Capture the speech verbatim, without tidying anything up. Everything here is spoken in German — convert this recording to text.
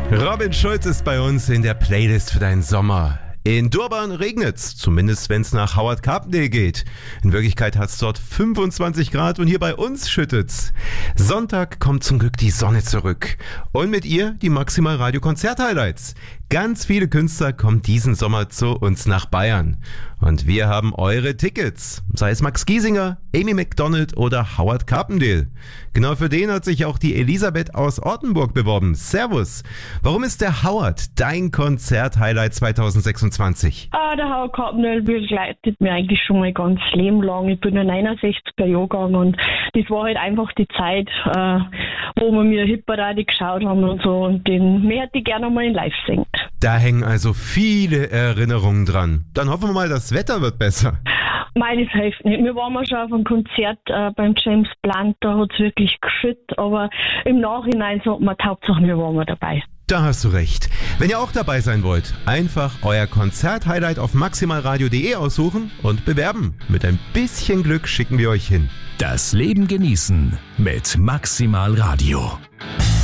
Robin Schulz ist bei uns in der Playlist für deinen Sommer. In Durban regnet's, zumindest wenn's nach Howard Carpendale geht. In Wirklichkeit hat's dort fünfundzwanzig Grad und hier bei uns schüttet's. Sonntag kommt zum Glück die Sonne zurück. Und mit ihr die Maximal Radio Konzert-Highlights. Ganz viele Künstler kommen diesen Sommer zu uns nach Bayern. Und wir haben eure Tickets. Sei es Max Giesinger, Amy Macdonald oder Howard Carpendale. Genau für den hat sich auch die Elisabeth aus Ortenburg beworben. Servus. Warum ist der Howard dein Konzert-Highlight zwanzig sechsundzwanzig? Ah, der Howard Carpendale begleitet mir eigentlich schon mein ganzes Leben lang. Ich bin in einundsechziger Jahrgang und das war halt einfach die Zeit, äh, wo wir mir Hitparade geschaut haben und so. Und den mehr hätte ich gerne mal in live singen. Da hängen also viele Erinnerungen dran. Dann hoffen wir mal, das Wetter wird besser. Meines hilft nicht. Wir waren mal schon auf einem Konzert äh, beim James Blunt, da hat es wirklich geschüttet, aber im Nachhinein sagt man, Hauptsache wir waren mal dabei. Da hast du recht. Wenn ihr auch dabei sein wollt, einfach euer Konzert-Highlight auf maximalradio punkt de aussuchen und bewerben. Mit ein bisschen Glück schicken wir euch hin. Das Leben genießen mit Maximal Radio.